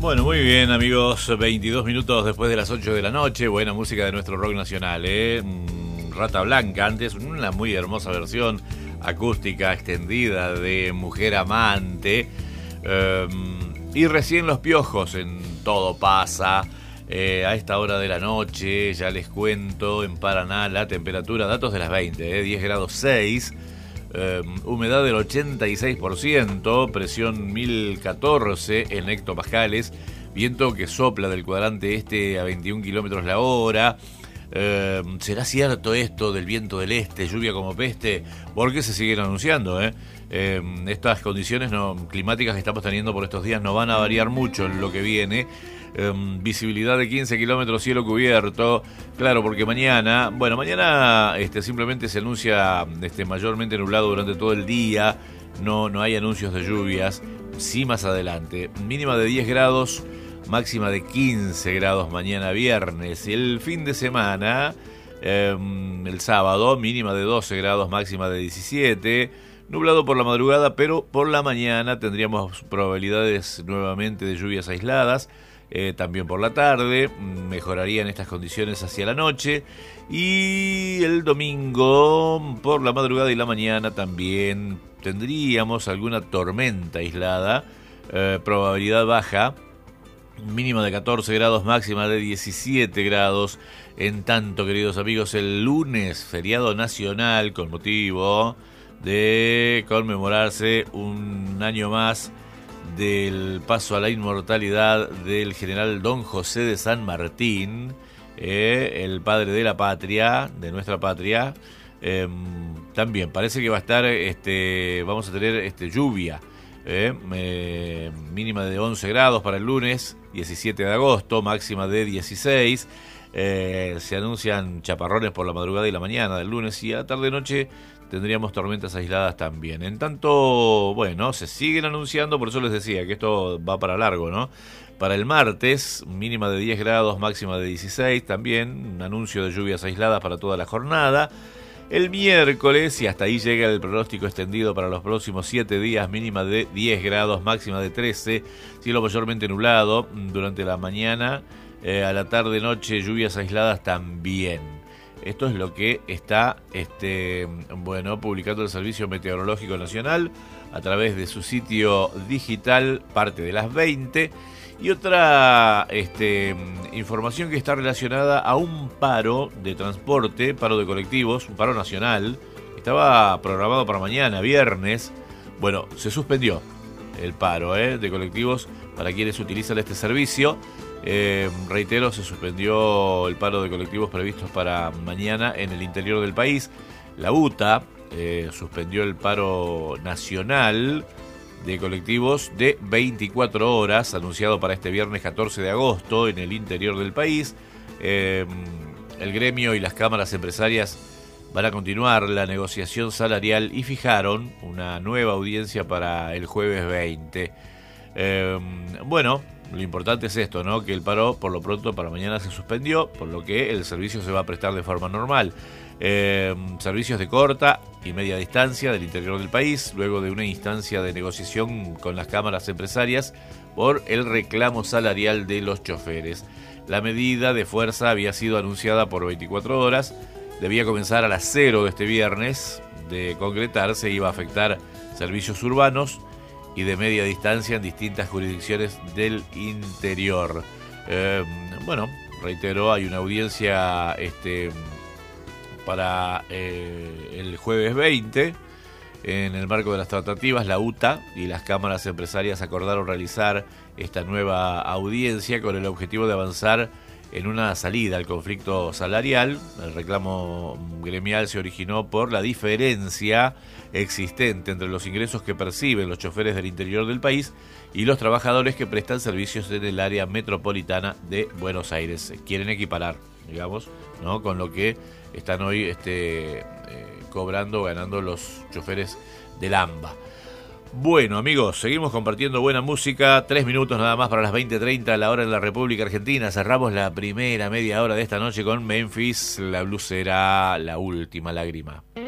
Bueno, muy bien, amigos. 22 minutos después de las 8 de la noche. Buena música de nuestro rock nacional, Rata Blanca, antes una muy hermosa versión acústica extendida de Mujer Amante. Y recién Los Piojos en Todo Pasa. A esta hora de la noche, ya les cuento, en Paraná la temperatura, datos de las 20, 10 grados 6. Humedad del 86%, presión 1014 en hectopascales, viento que sopla del cuadrante este a 21 kilómetros la hora. ¿Será cierto esto del viento del este, lluvia como peste? Porque se siguen anunciando, estas condiciones climáticas que estamos teniendo por estos días no van a variar mucho en lo que viene. Visibilidad de 15 kilómetros, cielo cubierto. Claro, porque mañana simplemente se anuncia mayormente nublado durante todo el día. No hay anuncios de lluvias. Sí, más adelante. Mínima de 10 grados, máxima de 15 grados mañana viernes. Y el fin de semana, el sábado, mínima de 12 grados, máxima de 17. Nublado por la madrugada, pero por la mañana tendríamos probabilidades nuevamente de lluvias aisladas. También por la tarde, mejorarían estas condiciones hacia la noche. Y el domingo, por la madrugada y la mañana, también tendríamos alguna tormenta aislada. Probabilidad baja, mínima de 14 grados, máxima de 17 grados. En tanto, queridos amigos, el lunes, feriado nacional con motivo de conmemorarse un año más del paso a la inmortalidad del general Don José de San Martín, el padre de la patria, de nuestra patria. También parece que va a estar, vamos a tener lluvia, mínima de 11 grados para el lunes 17 de agosto, máxima de 16. Se anuncian chaparrones por la madrugada y la mañana del lunes, y a la tarde-noche tendríamos tormentas aisladas también. En tanto, se siguen anunciando, por eso les decía que esto va para largo, ¿no? Para el martes, mínima de 10 grados, máxima de 16, también un anuncio de lluvias aisladas para toda la jornada. El miércoles, y hasta ahí llega el pronóstico extendido para los próximos 7 días, mínima de 10 grados, máxima de 13, cielo mayormente nublado durante la mañana, a la tarde-noche lluvias aisladas también. Esto es lo que está publicando el Servicio Meteorológico Nacional a través de su sitio digital, parte de las 20. Y otra información que está relacionada a un paro de transporte, paro de colectivos, un paro nacional. Estaba programado para mañana, viernes. Bueno, se suspendió el paro de colectivos para quienes utilizan este servicio. Reitero, se suspendió el paro de colectivos previstos para mañana en el interior del país. La UTA suspendió el paro nacional de colectivos de 24 horas, anunciado para este viernes 14 de agosto en el interior del país. El gremio y las cámaras empresarias van a continuar la negociación salarial y fijaron una nueva audiencia para el jueves 20. Lo importante es esto, ¿no? Que el paro, por lo pronto, para mañana se suspendió, por lo que el servicio se va a prestar de forma normal. Servicios de corta y media distancia del interior del país, luego de una instancia de negociación con las cámaras empresarias por el reclamo salarial de los choferes. La medida de fuerza había sido anunciada por 24 horas, debía comenzar a las 0 de este viernes. De concretarse, iba a afectar servicios urbanos y de media distancia en distintas jurisdicciones del interior. Reitero, hay una audiencia para el jueves 20. En el marco de las tratativas, la UTA y las cámaras empresarias acordaron realizar esta nueva audiencia con el objetivo de avanzar en una salida al conflicto salarial. El reclamo gremial se originó por la diferencia existente entre los ingresos que perciben los choferes del interior del país y los trabajadores que prestan servicios en el área metropolitana de Buenos Aires. Quieren equiparar, digamos, ¿no?, con lo que están hoy ganando los choferes del AMBA. Bueno, amigos, seguimos compartiendo buena música. 3 minutos nada más para las 20:30, la hora en la República Argentina. Cerramos la primera media hora de esta noche con Memphis, la blusera, La Última Lágrima.